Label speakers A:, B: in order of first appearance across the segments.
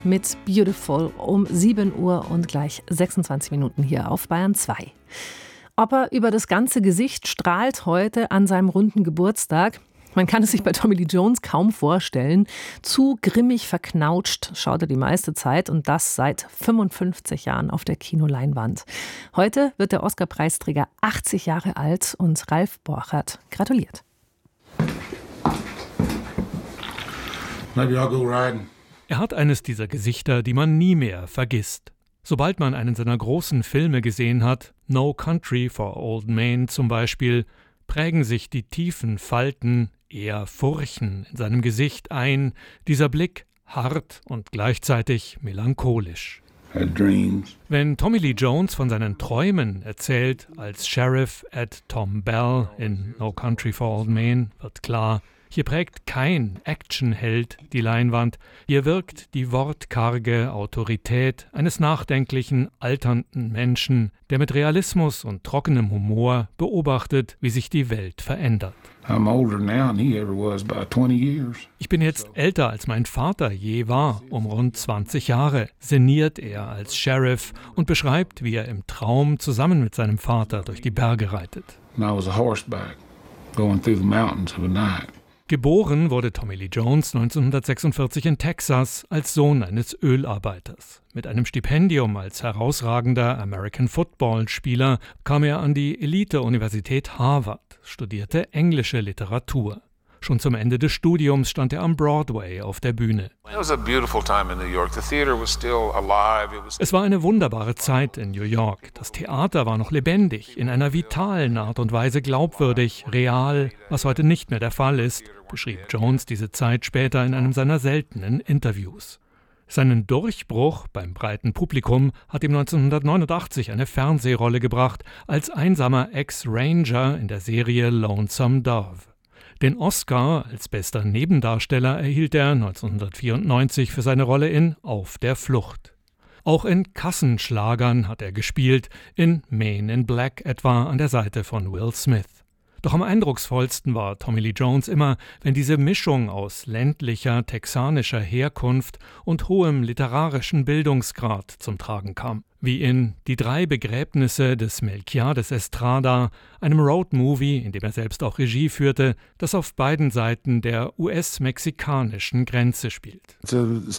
A: mit Beautiful um 7 Uhr und gleich 26 Minuten hier auf Bayern 2. Ob er über das ganze Gesicht strahlt heute an seinem runden Geburtstag? Man kann es sich bei Tommy Lee Jones kaum vorstellen. Zu grimmig verknautscht schaut er die meiste Zeit und das seit 55 Jahren auf der Kinoleinwand. Heute wird der Oscar-Preisträger 80 Jahre alt und Ralf Borchert gratuliert.
B: Maybe I'll go riding.
C: Er hat eines dieser Gesichter, die man nie mehr vergisst. Sobald man einen seiner großen Filme gesehen hat, No Country for Old Men zum Beispiel, prägen sich die tiefen Falten, eher Furchen in seinem Gesicht ein, dieser Blick hart und gleichzeitig melancholisch. Wenn Tommy Lee Jones von seinen Träumen erzählt, als Sheriff Ed Tom Bell in No Country for Old Men, wird klar, hier prägt kein Actionheld die Leinwand, hier wirkt die wortkarge Autorität eines nachdenklichen, alternden Menschen, der mit Realismus und trockenem Humor beobachtet, wie sich die Welt verändert. Ich bin jetzt älter, als mein Vater je war, um rund 20 Jahre, sinniert er als Sheriff und beschreibt, wie er im Traum zusammen mit seinem Vater durch die Berge reitet. Geboren wurde Tommy Lee Jones 1946 in Texas als Sohn eines Ölarbeiters. Mit einem Stipendium als herausragender American-Football-Spieler kam er an die Elite-Universität Harvard, studierte englische Literatur. Schon zum Ende des Studiums stand er am Broadway auf der Bühne. Es war eine wunderbare Zeit in New York. Das Theater war noch lebendig, in einer vitalen Art und Weise glaubwürdig, real, was heute nicht mehr der Fall ist, beschrieb Jones diese Zeit später in einem seiner seltenen Interviews. Seinen Durchbruch beim breiten Publikum hat ihm 1989 eine Fernsehrolle gebracht, als einsamer Ex-Ranger in der Serie Lonesome Dove. Den Oscar als bester Nebendarsteller erhielt er 1994 für seine Rolle in Auf der Flucht. Auch in Kassenschlagern hat er gespielt, in Men in Black etwa an der Seite von Will Smith. Doch am eindrucksvollsten war Tommy Lee Jones immer, wenn diese Mischung aus ländlicher, texanischer Herkunft und hohem literarischen Bildungsgrad zum Tragen kam. Wie in Die 3 Begräbnisse des Melquiades Estrada, einem Roadmovie, in dem er selbst auch Regie führte, das auf beiden Seiten der US-mexikanischen Grenze spielt. Es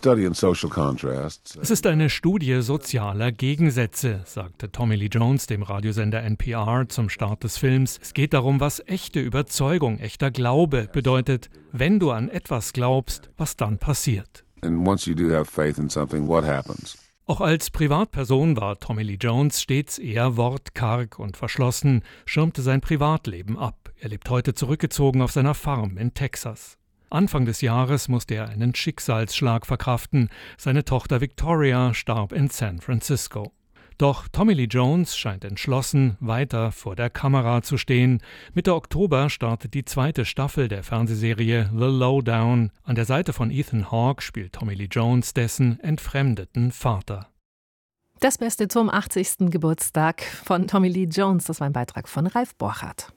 C: ist eine Studie sozialer Gegensätze, sagte Tommy Lee Jones dem Radiosender NPR zum Start des Films. Es geht darum, was echte Überzeugung, echter Glaube bedeutet, wenn du an etwas glaubst, was dann passiert.
D: And once you do have faith in something, what happens?
C: Auch als Privatperson war Tommy Lee Jones stets eher wortkarg und verschlossen, schirmte sein Privatleben ab. Er lebt heute zurückgezogen auf seiner Farm in Texas. Anfang des Jahres musste er einen Schicksalsschlag verkraften. Seine Tochter Victoria starb in San Francisco. Doch Tommy Lee Jones scheint entschlossen, weiter vor der Kamera zu stehen. Mitte Oktober startet die 2. Staffel der Fernsehserie The Lowdown. An der Seite von Ethan Hawke spielt Tommy Lee Jones dessen entfremdeten Vater.
A: Das Beste zum 80. Geburtstag von Tommy Lee Jones. Das war ein Beitrag von Ralf Borchert.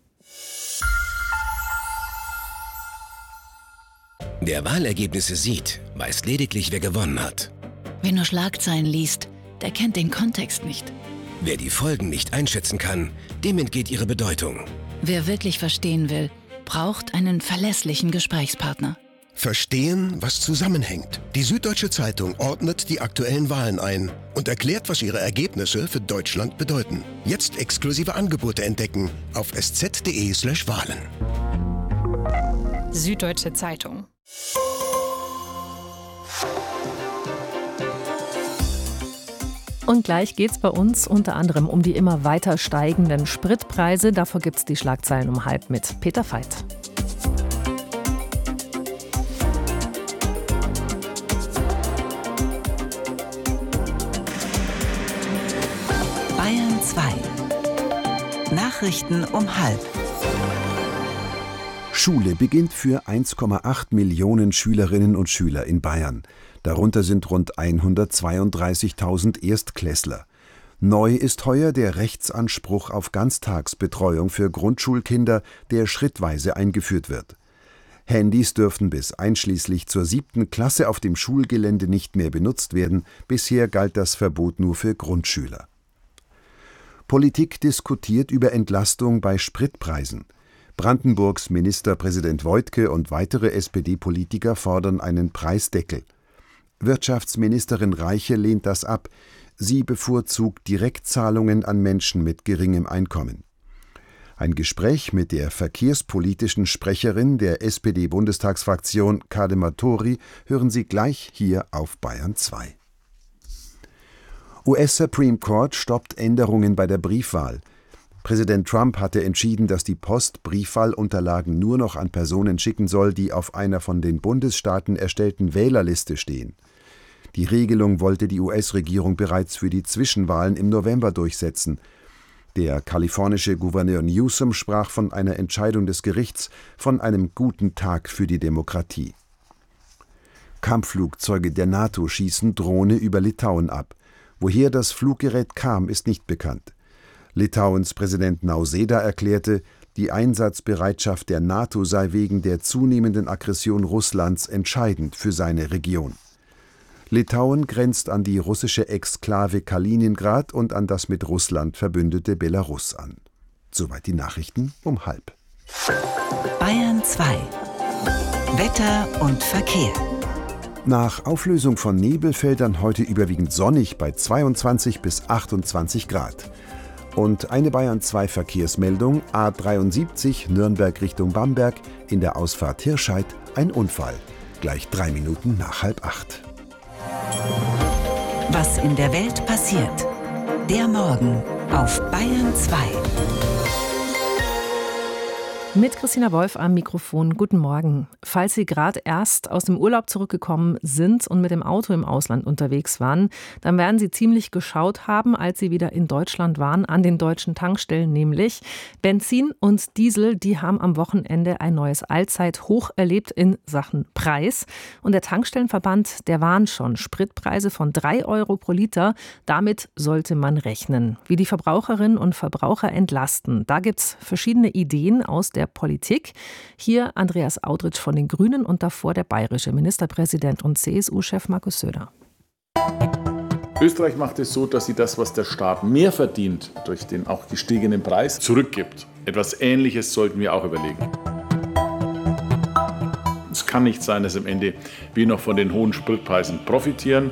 E: Wer Wahlergebnisse sieht, weiß lediglich, wer gewonnen hat.
F: Wer nur Schlagzeilen liest, der kennt den Kontext nicht.
E: Wer die Folgen nicht einschätzen kann, dem entgeht ihre Bedeutung.
F: Wer wirklich verstehen will, braucht einen verlässlichen Gesprächspartner.
G: Verstehen, was zusammenhängt. Die Süddeutsche Zeitung ordnet die aktuellen Wahlen ein und erklärt, was ihre Ergebnisse für Deutschland bedeuten. Jetzt exklusive Angebote entdecken auf sz.de/Wahlen.
H: Süddeutsche Zeitung.
A: Und gleich geht's bei uns unter anderem um die immer weiter steigenden Spritpreise. Davor gibt's die Schlagzeilen um 12 mit Peter Veit.
I: Bayern 2. Nachrichten um 12.
J: Schule beginnt für 1,8 Millionen Schülerinnen und Schüler in Bayern. Darunter sind rund 132.000 Erstklässler. Neu ist heuer der Rechtsanspruch auf Ganztagsbetreuung für Grundschulkinder, der schrittweise eingeführt wird. Handys dürften bis einschließlich zur 7. Klasse auf dem Schulgelände nicht mehr benutzt werden. Bisher galt das Verbot nur für Grundschüler. Politik diskutiert über Entlastung bei Spritpreisen. Brandenburgs Ministerpräsident Woidke und weitere SPD-Politiker fordern einen Preisdeckel. Wirtschaftsministerin Reiche lehnt das ab. Sie bevorzugt Direktzahlungen an Menschen mit geringem Einkommen. Ein Gespräch mit der verkehrspolitischen Sprecherin der SPD-Bundestagsfraktion Kadema Tori hören Sie gleich hier auf Bayern 2. US Supreme Court stoppt Änderungen bei der Briefwahl. Präsident Trump hatte entschieden, dass die Post Briefwahlunterlagen nur noch an Personen schicken soll, die auf einer von den Bundesstaaten erstellten Wählerliste stehen. Die Regelung wollte die US-Regierung bereits für die Zwischenwahlen im November durchsetzen. Der kalifornische Gouverneur Newsom sprach von einer Entscheidung des Gerichts, von einem guten Tag für die Demokratie. Kampfflugzeuge der NATO schießen Drohne über Litauen ab. Woher das Fluggerät kam, ist nicht bekannt. Litauens Präsident Nausėda erklärte, die Einsatzbereitschaft der NATO sei wegen der zunehmenden Aggression Russlands entscheidend für seine Region. Litauen grenzt an die russische Exklave Kaliningrad und an das mit Russland verbündete Belarus an. Soweit die Nachrichten um 12:30.
F: Bayern 2. Wetter und Verkehr.
J: Nach Auflösung von Nebelfeldern heute überwiegend sonnig bei 22 bis 28 Grad. Und eine Bayern 2 Verkehrsmeldung, A73 Nürnberg Richtung Bamberg, in der Ausfahrt Hirscheid ein Unfall. Gleich 3 Minuten nach 7:30.
F: Was in der Welt passiert. Der Morgen auf Bayern 2.
A: Mit Christina Wolf am Mikrofon. Guten Morgen. Falls Sie gerade erst aus dem Urlaub zurückgekommen sind und mit dem Auto im Ausland unterwegs waren, dann werden Sie ziemlich geschaut haben, als Sie wieder in Deutschland waren, an den deutschen Tankstellen nämlich. Benzin und Diesel, die haben am Wochenende ein neues Allzeithoch erlebt in Sachen Preis. Und der Tankstellenverband, der warnt schon, Spritpreise von 3 Euro pro Liter, damit sollte man rechnen. Wie die Verbraucherinnen und Verbraucher entlasten, da gibt es verschiedene Ideen aus der Politik. Hier Andreas Audritsch von den Grünen und davor der bayerische Ministerpräsident und CSU-Chef Markus Söder.
H: Österreich macht es so, dass sie das, was der Staat mehr verdient, durch den auch gestiegenen Preis, zurückgibt. Etwas Ähnliches sollten wir auch überlegen. Es kann nicht sein, dass am Ende wir noch von den hohen Spritpreisen profitieren.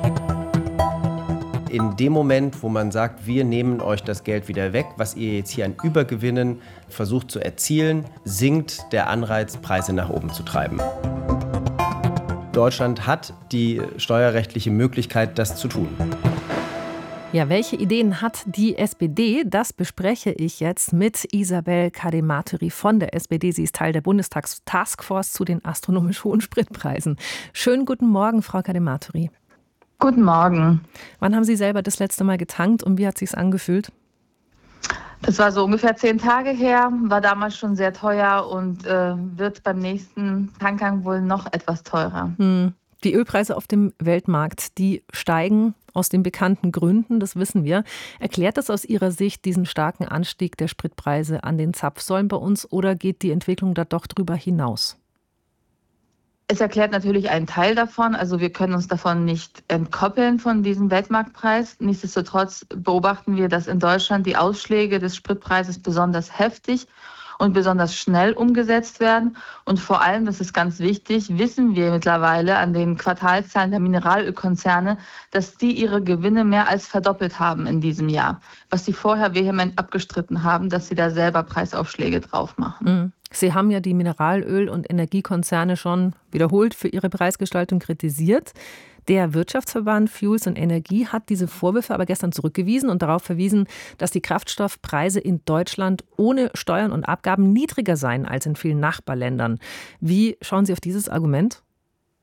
I: In dem Moment, wo man sagt, wir nehmen euch das Geld wieder weg, was ihr jetzt hier an Übergewinnen versucht zu erzielen, sinkt der Anreiz, Preise nach oben zu treiben. Deutschland hat die steuerrechtliche Möglichkeit, das zu tun.
A: Ja, welche Ideen hat die SPD? Das bespreche ich jetzt mit Isabel Kadema-Tori von der SPD. Sie ist Teil der Bundestagstaskforce zu den astronomisch hohen Spritpreisen. Schönen guten Morgen, Frau Kadema-Tori.
K: Guten Morgen.
A: Wann haben Sie selber das letzte Mal getankt und wie hat es sich angefühlt?
K: Das war so ungefähr 10 Tage her, war damals schon sehr teuer und wird beim nächsten Tankgang wohl noch etwas teurer.
A: Die Ölpreise auf dem Weltmarkt, die steigen aus den bekannten Gründen, das wissen wir. Erklärt das aus Ihrer Sicht diesen starken Anstieg der Spritpreise an den Zapfsäulen bei uns oder geht die Entwicklung da doch drüber hinaus?
K: Es erklärt natürlich einen Teil davon, also wir können uns davon nicht entkoppeln von diesem Weltmarktpreis. Nichtsdestotrotz beobachten wir, dass in Deutschland die Ausschläge des Spritpreises besonders heftig und besonders schnell umgesetzt werden. Und vor allem, das ist ganz wichtig, wissen wir mittlerweile an den Quartalszahlen der Mineralölkonzerne, dass die ihre Gewinne mehr als verdoppelt haben in diesem Jahr, was sie vorher vehement abgestritten haben, dass sie da selber Preisaufschläge drauf machen.
A: Sie haben ja die Mineralöl- und Energiekonzerne schon wiederholt für ihre Preisgestaltung kritisiert. Der Wirtschaftsverband Fuels und Energie hat diese Vorwürfe aber gestern zurückgewiesen und darauf verwiesen, dass die Kraftstoffpreise in Deutschland ohne Steuern und Abgaben niedriger seien als in vielen Nachbarländern. Wie schauen Sie auf dieses Argument?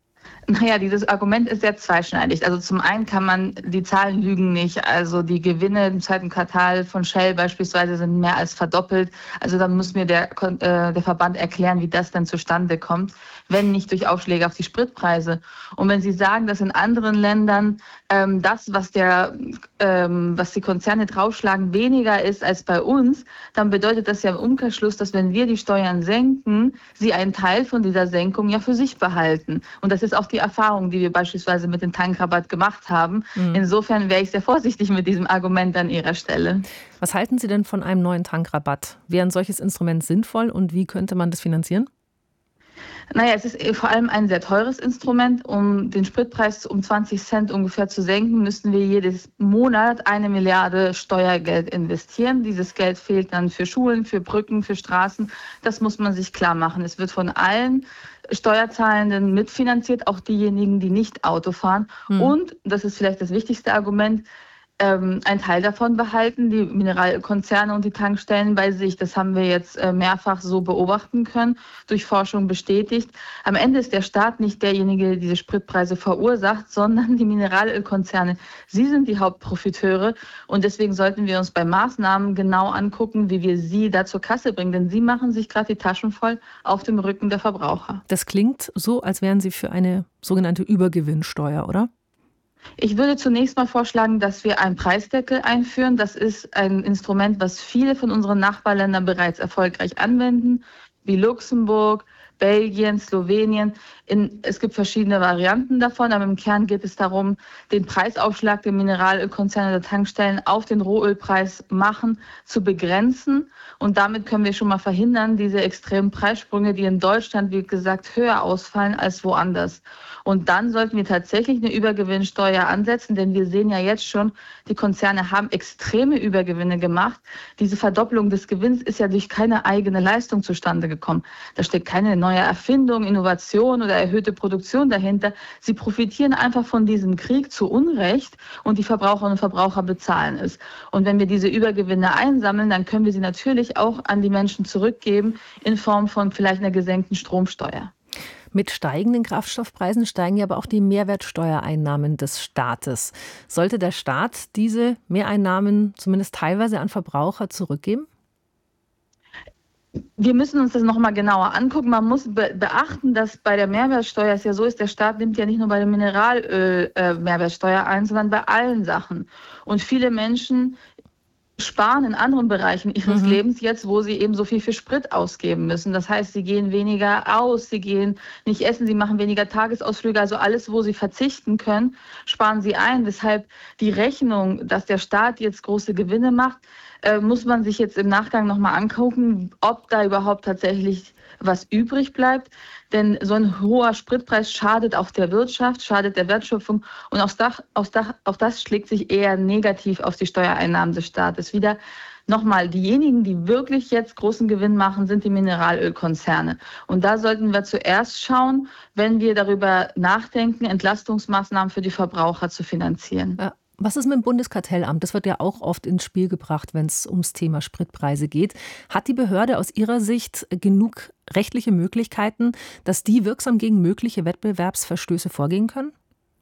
K: Naja, dieses Argument ist sehr zweischneidig. Also zum einen kann man, die Zahlen lügen nicht. Also die Gewinne im zweiten Quartal von Shell beispielsweise sind mehr als verdoppelt. Also dann muss mir der Verband erklären, wie das denn zustande kommt, wenn nicht durch Aufschläge auf die Spritpreise. Und wenn Sie sagen, dass in anderen Ländern das, was die Konzerne draufschlagen, weniger ist als bei uns, dann bedeutet das ja im Umkehrschluss, dass wenn wir die Steuern senken, sie einen Teil von dieser Senkung ja für sich behalten. Und das ist auch die Erfahrung, die wir beispielsweise mit dem Tankrabatt gemacht haben. Insofern wäre ich sehr vorsichtig mit diesem Argument an Ihrer Stelle.
A: Was halten Sie denn von einem neuen Tankrabatt? Wäre ein solches Instrument sinnvoll und wie könnte man das finanzieren?
K: Naja, es ist vor allem ein sehr teures Instrument. Um den Spritpreis um 20 Cent ungefähr zu senken, müssen wir jedes Monat 1 Milliarde Steuergeld investieren. Dieses Geld fehlt dann für Schulen, für Brücken, für Straßen. Das muss man sich klar machen. Es wird von allen Steuerzahlenden mitfinanziert, auch diejenigen, die nicht Auto fahren. Und, das ist vielleicht das wichtigste Argument, einen Teil davon behalten, die Mineralkonzerne und die Tankstellen bei sich. Das haben wir jetzt mehrfach so beobachten können, durch Forschung bestätigt. Am Ende ist der Staat nicht derjenige, der diese Spritpreise verursacht, sondern die Mineralölkonzerne. Sie sind die Hauptprofiteure und deswegen sollten wir uns bei Maßnahmen genau angucken, wie wir sie da zur Kasse bringen. Denn sie machen sich gerade die Taschen voll auf dem Rücken der Verbraucher.
A: Das klingt so, als wären Sie für eine sogenannte Übergewinnsteuer, oder?
K: Ich würde zunächst mal vorschlagen, dass wir einen Preisdeckel einführen. Das ist ein Instrument, was viele von unseren Nachbarländern bereits erfolgreich anwenden, wie Luxemburg, Belgien, Slowenien. Es gibt verschiedene Varianten davon, aber im Kern geht es darum, den Preisaufschlag der Mineralölkonzerne oder Tankstellen auf den Rohölpreis zu begrenzen. Und damit können wir schon mal verhindern, diese extremen Preissprünge, die in Deutschland, wie gesagt, höher ausfallen als woanders. Und dann sollten wir tatsächlich eine Übergewinnsteuer ansetzen, denn wir sehen ja jetzt schon, die Konzerne haben extreme Übergewinne gemacht. Diese Verdoppelung des Gewinns ist ja durch keine eigene Leistung zustande gekommen. Da steckt keine neue Erfindung, Innovation oder erhöhte Produktion dahinter. Sie profitieren einfach von diesem Krieg zu Unrecht und die Verbraucherinnen und Verbraucher bezahlen es. Und wenn wir diese Übergewinne einsammeln, dann können wir sie natürlich auch an die Menschen zurückgeben in Form von vielleicht einer gesenkten Stromsteuer.
A: Mit steigenden Kraftstoffpreisen steigen ja aber auch die Mehrwertsteuereinnahmen des Staates. Sollte der Staat diese Mehreinnahmen zumindest teilweise an Verbraucher zurückgeben?
K: Wir müssen uns das nochmal genauer angucken. Man muss beachten, dass bei der Mehrwertsteuer es ja so ist, der Staat nimmt ja nicht nur bei der Mineralöl Mehrwertsteuer ein, sondern bei allen Sachen. Und viele Menschen sparen in anderen Bereichen ihres Lebens jetzt, wo sie eben so viel für Sprit ausgeben müssen. Das heißt, sie gehen weniger aus, sie gehen nicht essen, sie machen weniger Tagesausflüge. Also alles, wo sie verzichten können, sparen sie ein. Weshalb die Rechnung, dass der Staat jetzt große Gewinne macht, muss man sich jetzt im Nachgang nochmal angucken, ob da überhaupt tatsächlich was übrig bleibt. Denn so ein hoher Spritpreis schadet auch der Wirtschaft, schadet der Wertschöpfung und auch das schlägt sich eher negativ auf die Steuereinnahmen des Staates. Wieder nochmal, diejenigen, die wirklich jetzt großen Gewinn machen, sind die Mineralölkonzerne. Und da sollten wir zuerst schauen, wenn wir darüber nachdenken, Entlastungsmaßnahmen für die Verbraucher zu finanzieren.
A: Ja. Was ist mit dem Bundeskartellamt? Das wird ja auch oft ins Spiel gebracht, wenn es ums Thema Spritpreise geht. Hat die Behörde aus Ihrer Sicht genug rechtliche Möglichkeiten, dass die wirksam gegen mögliche Wettbewerbsverstöße vorgehen können?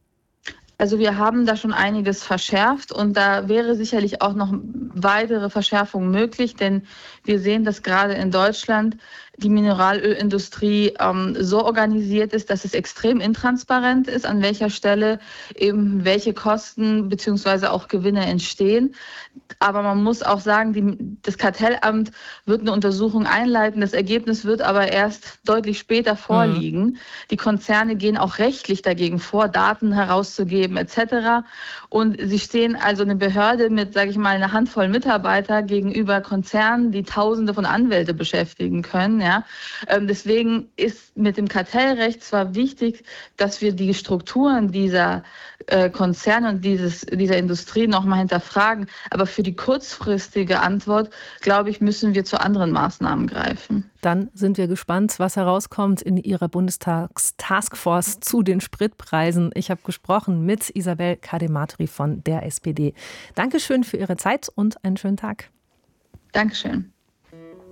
K: Also wir haben da schon einiges verschärft und da wäre sicherlich auch noch weitere Verschärfungen möglich, denn wir sehen, dass gerade in Deutschland die Mineralölindustrie so organisiert ist, dass es extrem intransparent ist, an welcher Stelle eben welche Kosten bzw. auch Gewinne entstehen. Aber man muss auch sagen, das Kartellamt wird eine Untersuchung einleiten. Das Ergebnis wird aber erst deutlich später vorliegen. Die Konzerne gehen auch rechtlich dagegen vor, Daten herauszugeben etc. Und sie stehen also eine Behörde mit, sage ich mal, einer Handvoll Mitarbeiter gegenüber Konzernen, die Tausende von Anwälte beschäftigen können. Ja. Deswegen ist mit dem Kartellrecht zwar wichtig, dass wir die Strukturen dieser Konzerne und dieser Industrie nochmal hinterfragen, aber für die kurzfristige Antwort, glaube ich, müssen wir zu anderen Maßnahmen greifen.
A: Dann sind wir gespannt, was herauskommt in Ihrer Bundestags-Taskforce zu den Spritpreisen. Ich habe gesprochen mit Isabel Kadematri von der SPD. Dankeschön für Ihre Zeit und einen schönen Tag.
K: Dankeschön.